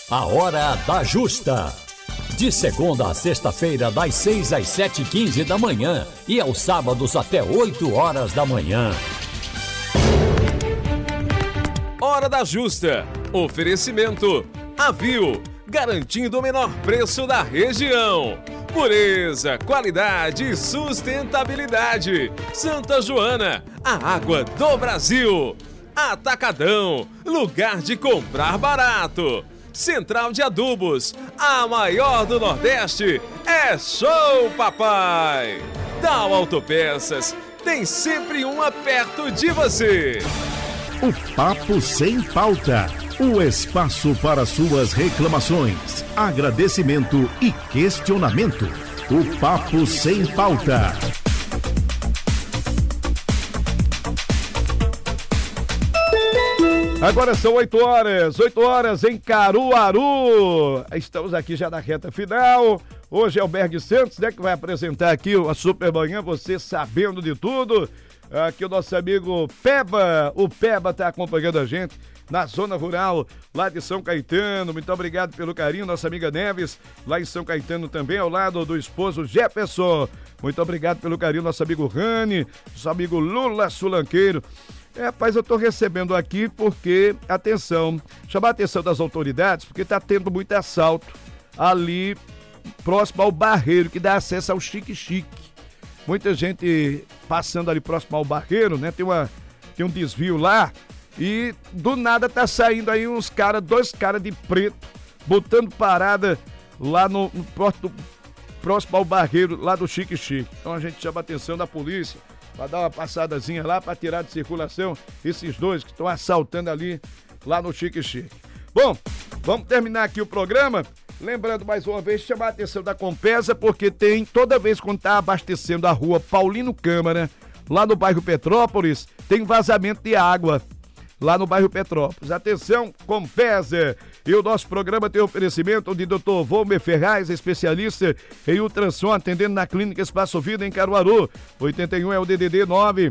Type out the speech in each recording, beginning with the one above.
A Hora da Justa. De segunda a sexta-feira, das 6 às 7h15 da manhã e aos sábados até 8 horas da manhã. Hora da Justa. Oferecimento Avil, garantindo o menor preço da região. Pureza, qualidade e sustentabilidade. Santa Joana, a água do Brasil. Atacadão, lugar de comprar barato. Central de Adubos, a maior do Nordeste. É Show Papai. Dal Autopeças, tem sempre uma perto de você. O Papo Sem Pauta. O espaço para suas reclamações, agradecimento e questionamento. O Papo Sem Pauta. Agora são 8 horas em Caruaru. Estamos aqui já na reta final. Hoje é o Berg Santos, né, que vai apresentar aqui a Super Manhã, você sabendo de tudo. Aqui o nosso amigo Peba, o Peba está acompanhando a gente na zona rural, lá de São Caetano. Muito obrigado pelo carinho, nossa amiga Neves, lá em São Caetano também, ao lado do esposo Jefferson. Muito obrigado pelo carinho, nosso amigo Rani, nosso amigo Lula Sulanqueiro. Rapaz, eu tô recebendo aqui porque, atenção, chamar a atenção das autoridades, porque tá tendo muito assalto ali próximo ao Barreiro, que dá acesso ao Chique-Chique. Muita gente passando ali próximo ao Barreiro, né? Tem um desvio lá e do nada tá saindo aí dois caras de preto, botando parada lá no próximo ao Barreiro, lá do Chique-Chique. Então a gente chama a atenção da polícia para dar uma passadazinha lá, para tirar de circulação esses dois que estão assaltando ali, lá no Chique-Chique. Bom, vamos terminar aqui o programa. Lembrando mais uma vez, chamar a atenção da Compesa, porque tem, toda vez quando está abastecendo a rua Paulino Câmara, lá no bairro Petrópolis, tem vazamento de água, lá no bairro Petrópolis. Atenção, Compesa! E o nosso programa tem oferecimento de Dr. Volmer Ferraz, especialista em ultrassom, atendendo na Clínica Espaço Vida, em Caruaru. 81 é o DDD 9.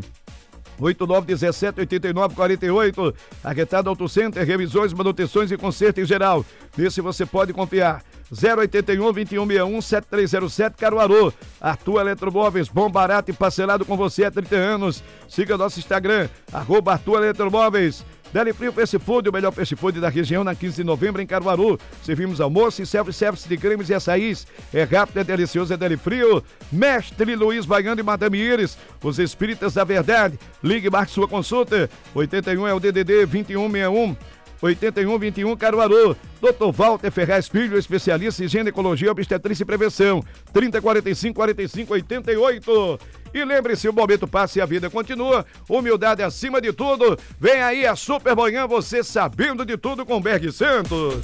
8917-8948. Arretado Auto Center, revisões, manutenções e conserto em geral. Nesse você pode confiar. 081-2161-7307 Caruaru. Arthur Eletromóveis, bom, barato e parcelado com você há 30 anos. Siga nosso Instagram, @Arthur Eletromóveis. Deli Frio Fast Food, o melhor fast food da região, na 15 de novembro em Caruaru. Servimos almoço e self-service de cremes e açaís. É rápido, é delicioso, é Deli Frio. Mestre Luiz Baiano e Madame Iris, os espíritas da verdade. Ligue e marque sua consulta. 81 é o DDD 2161. 8121 Caruaru. Dr. Walter Ferraz Filho, especialista em ginecologia, obstetrícia e prevenção. 3045-4588. E lembre-se, o momento passa e a vida continua. Humildade acima de tudo. Vem aí a Super Manhã, você sabendo de tudo, com Berg Santos.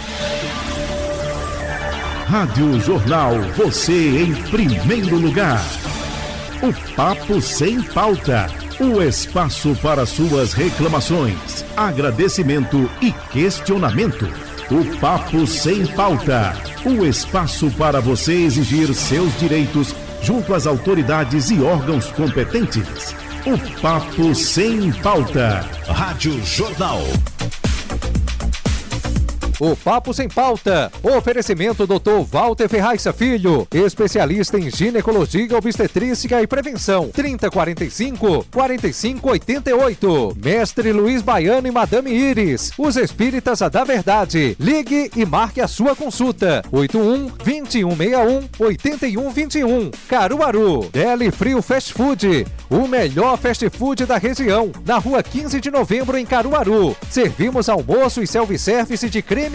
Rádio Jornal, você em primeiro lugar. O Papo Sem Pauta. O espaço para suas reclamações, agradecimento e questionamento. O Papo Sem Pauta. O espaço para você exigir seus direitos junto às autoridades e órgãos competentes. O Papo Sem Pauta. Rádio Jornal. O Papo Sem Pauta. Oferecimento Dr. Walter Ferraz Filho, especialista em ginecologia, obstetrícia e prevenção. 3045-4588. Mestre Luiz Baiano e Madame Iris, os espíritas da verdade. Ligue e marque a sua consulta. 81-2161-8121. Caruaru. Deli Frio Fast Food, o melhor fast food da região, na rua 15 de novembro em Caruaru. Servimos almoço e self-service de creme